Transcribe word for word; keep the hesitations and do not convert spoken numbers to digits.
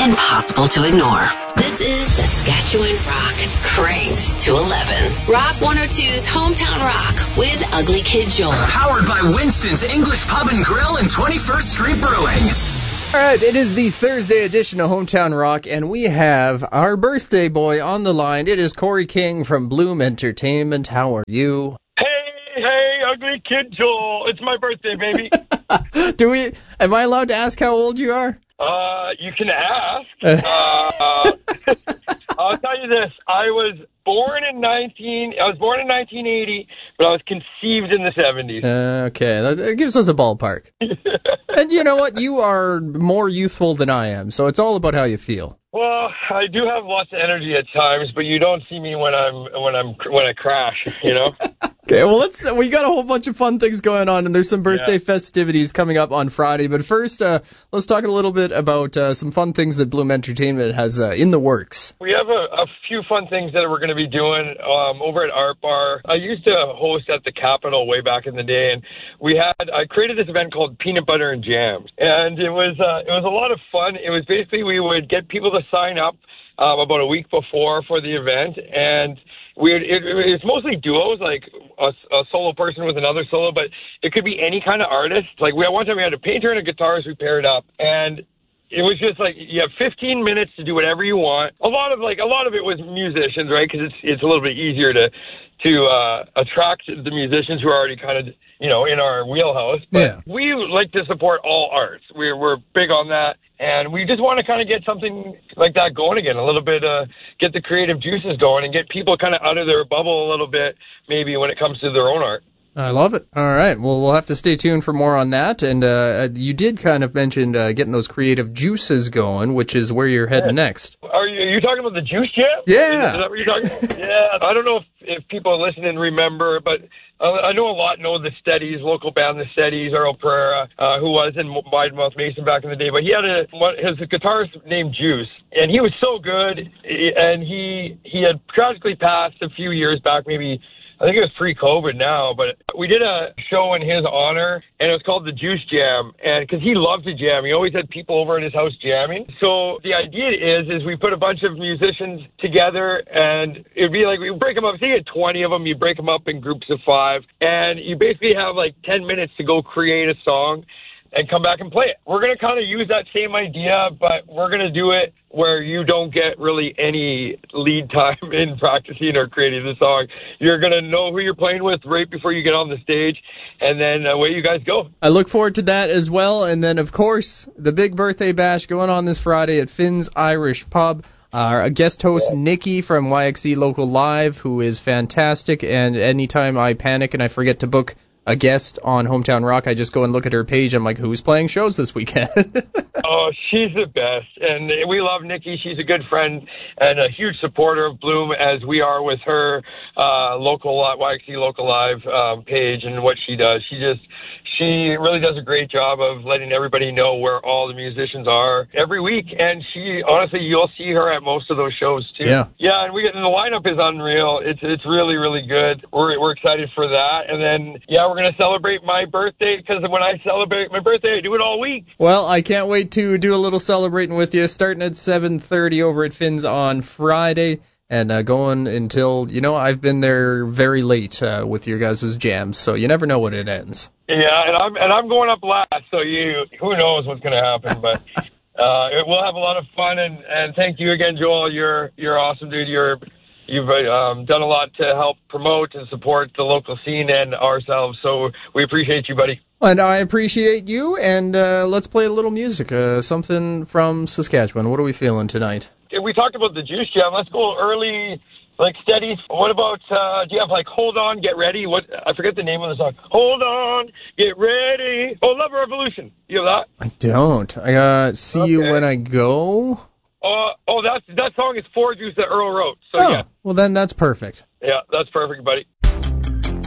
impossible to ignore. This is Saskatchewan Rock, cranked to eleven. Rock one oh two's Hometown Rock with Ugly Kid Joel. Powered by Winston's English Pub and Grill and twenty-first Street Brewing. All right, it is the Thursday edition of Hometown Rock, and we have our birthday boy on the line. It is Corey King from Bloom Entertainment. How are you? Hey, hey, Ugly Kid Joel. It's my birthday, baby. Do we? Am I allowed to ask how old you are? Uh, you can ask. uh, I'll tell you this. I was born in nineteen. I was born in nineteen eighty, but I was conceived in the seventies. Uh, okay, that, that gives us a ballpark. And you know what? You are more youthful than I am, so it's all about how you feel. Well, I do have lots of energy at times, but you don't see me when I'm when I'm when I crash. You know. Okay, well, let's. We got a whole bunch of fun things going on, and there's some birthday yeah. festivities coming up on Friday. But first, uh, let's talk a little bit about uh, some fun things that Bloom Entertainment has uh, in the works. We have a, a few fun things that we're going to be doing um, over at Art Bar. I used to host at the Capitol way back in the day, and we had I created this event called Peanut Butter and Jams, and it was uh, it was a lot of fun. It was basically we would get people to sign up um, about a week before for the event, and We it, it, it's mostly duos, like a, a solo person with another solo, but it could be any kind of artist. Like we one time we had a painter and a guitarist we paired up, and it was just like you have fifteen minutes to do whatever you want. A lot of like a lot of it was musicians, right? Because it's it's a little bit easier to to uh, attract the musicians who are already kind of you know in our wheelhouse. But yeah. we like to support all arts. We're we're big on that. And we just want to kind of get something like that going again, a little bit, uh, get the creative juices going and get people kind of out of their bubble a little bit, maybe when it comes to their own art. I love it. All right. Well, we'll have to stay tuned for more on that. And uh, you did kind of mention uh, getting those creative juices going, which is where you're heading yeah. next. Are you, are you talking about the Juice Jam? Yeah. Is, is that what you're talking about? Yeah. I don't know if, if people listening remember, but I know a lot know the Steadies, local band, the Steadies, Earl Pereira, uh, who was in Wide Mouth Mason back in the day. But he had a his guitarist named Juice, and he was so good. And he he had tragically passed a few years back, maybe. I think it was pre-COVID now, but we did a show in his honor, and it was called the Juice Jam, and because he loved to jam. He always had people over at his house jamming. So the idea is, is we put a bunch of musicians together, and it'd be like, we break them up. Say you had twenty of them, you break them up in groups of five, and you basically have like ten minutes to go create a song and come back and play it. We're going to kind of use that same idea, but we're going to do it where you don't get really any lead time in practicing or creating the song. You're going to know who you're playing with right before you get on the stage, and then away you guys go. I look forward to that as well. And then, of course, the big birthday bash going on this Friday at Finn's Irish Pub. Our guest host, Nikki from Y X E Local Live, who is fantastic, and anytime I panic and I forget to book a guest on Hometown Rock, I just go and look at her page. I'm like, who's playing shows this weekend? Oh, she's the best. And we love Nikki. She's a good friend and a huge supporter of Bloom, as we are with her uh, local Y X C Local Live um, page and what she does. She just, she really does a great job of letting everybody know where all the musicians are every week. And she, honestly, you'll see her at most of those shows too. Yeah. Yeah, and we and the lineup is unreal. It's it's really, really good. We're we're excited for that. And then, yeah, we're going to celebrate my birthday, because when I celebrate my birthday, I do it all week. Well, I can't wait to do a little celebrating with you, starting at seven thirty over at Finn's on Friday, and uh, going until, you know, I've been there very late uh, with your guys' jams, so you never know when it ends. Yeah, and I'm and I'm going up last, so you who knows what's going to happen, but uh, it, we'll have a lot of fun, and, and thank you again, Joel. You're you're awesome, dude. You're You've um, done a lot to help promote and support the local scene and ourselves, so we appreciate you, buddy. And I appreciate you, and uh, let's play a little music, uh, something from Saskatchewan. What are we feeling tonight? We talked about the Juice Jam. Let's go early, like steady. What about, uh, do you have like Hold On, Get Ready? What I forget the name of the song. Hold On, Get Ready. Oh, Love Revolution. You have that? I don't. I uh, See okay. You When I Go. Uh, oh, that's, that song is For Juice that Earl wrote. So, oh, yeah. Well, then that's perfect. Yeah, that's perfect, buddy.